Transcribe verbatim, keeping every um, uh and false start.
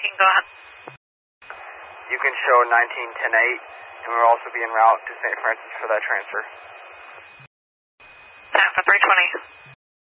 speaking. Go ahead. You can show nineteen ten eight, and we'll also be en route to Saint Francis for that transfer. Tampa three twenty.